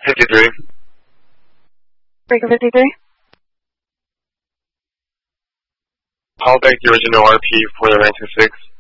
53. Breaker 53. Call back the original RP for the 926.